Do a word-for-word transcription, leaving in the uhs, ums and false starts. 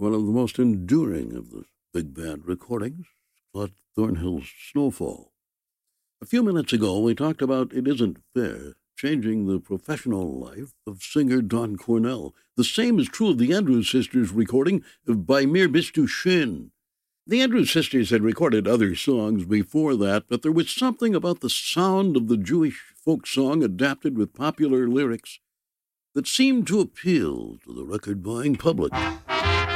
one of the most enduring of the big band recordings, Scott Thornhill's Snowfall. A few minutes ago, we talked about It Isn't Fair, changing the professional life of singer Don Cornell. The same is true of the Andrews Sisters' recording of By Mir Bist Du Schön. The Andrews Sisters had recorded other songs before that, but there was something about the sound of the Jewish folk song adapted with popular lyrics that seemed to appeal to the record-buying public.